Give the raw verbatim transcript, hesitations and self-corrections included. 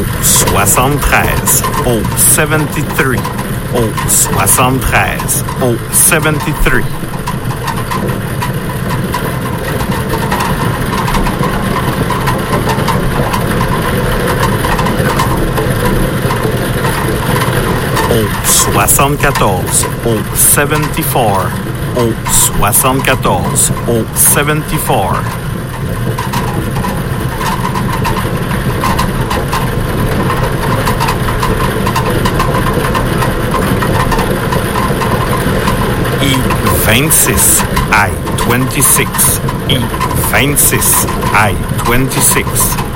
au soixante-treize, au soixante-treize, au soixante-treize, au soixante-treize. Au soixante-quatorze, au soixante-quatorze, au soixante-quatorze, au soixante-quatorze. I vingt-six, I vingt-six, I vingt-six, I vingt-six.